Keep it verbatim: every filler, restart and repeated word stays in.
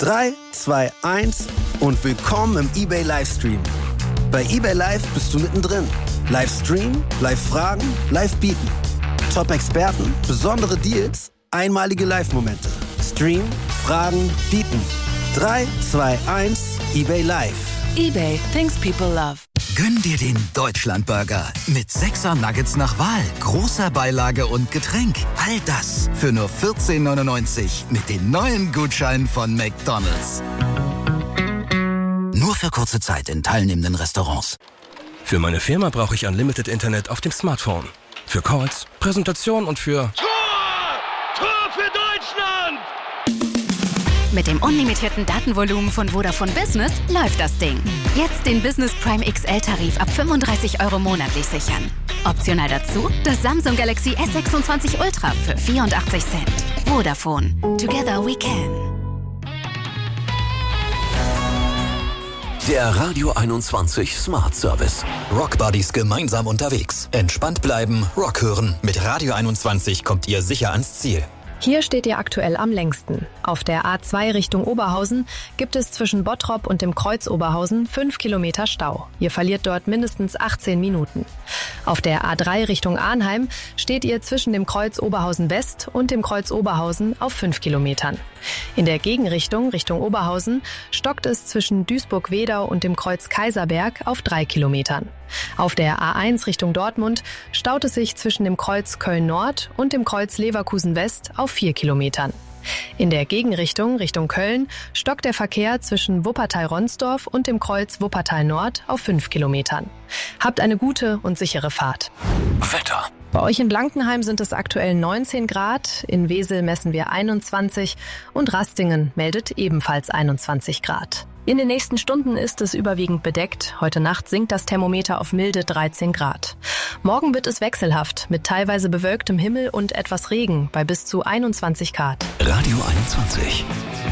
drei, zwei, eins und willkommen im eBay Livestream. Bei eBay Live bist du mittendrin. Live streamen, live fragen, live bieten. Top-Experten, besondere Deals, einmalige Live-Momente. Stream, fragen, bieten. drei, zwei, eins, eBay Live. eBay, things people love. Gönn dir den Deutschlandburger mit sechser Nuggets nach Wahl, großer Beilage und Getränk. All das für nur vierzehn neunundneunzig mit den neuen Gutscheinen von McDonald's. Nur für kurze Zeit in teilnehmenden Restaurants. Für meine Firma brauche ich Unlimited Internet auf dem Smartphone. Für Calls, Präsentationen und für... Tor! Tor für Deutschland! Mit dem unlimitierten Datenvolumen von Vodafone Business läuft das Ding. Jetzt den Business Prime X L-Tarif ab fünfunddreißig Euro monatlich sichern. Optional dazu das Samsung Galaxy S sechsundzwanzig Ultra für vierundachtzig Cent. Vodafone. Together we can. Der Radio einundzwanzig Smart Service. Rock Buddies gemeinsam unterwegs. Entspannt bleiben, Rock hören. Mit Radio einundzwanzig kommt ihr sicher ans Ziel. Hier steht ihr aktuell am längsten. Auf der A zwei Richtung Oberhausen gibt es zwischen Bottrop und dem Kreuz Oberhausen fünf Kilometer Stau. Ihr verliert dort mindestens achtzehn Minuten. Auf der A drei Richtung Arnheim steht ihr zwischen dem Kreuz Oberhausen West und dem Kreuz Oberhausen auf fünf Kilometern. In der Gegenrichtung, Richtung Oberhausen, stockt es zwischen Duisburg-Wedau und dem Kreuz Kaiserberg auf drei Kilometern. Auf der A eins Richtung Dortmund staut es sich zwischen dem Kreuz Köln-Nord und dem Kreuz Leverkusen-West auf vier Kilometern. In der Gegenrichtung, Richtung Köln, stockt der Verkehr zwischen Wuppertal-Ronsdorf und dem Kreuz Wuppertal-Nord auf fünf Kilometern. Habt eine gute und sichere Fahrt. Wetter. Bei euch in Blankenheim sind es aktuell neunzehn Grad, in Wesel messen wir einundzwanzig und Rastingen meldet ebenfalls einundzwanzig Grad. In den nächsten Stunden ist es überwiegend bedeckt. Heute Nacht sinkt das Thermometer auf milde dreizehn Grad. Morgen wird es wechselhaft mit teilweise bewölktem Himmel und etwas Regen bei bis zu einundzwanzig Grad. Radio einundzwanzig.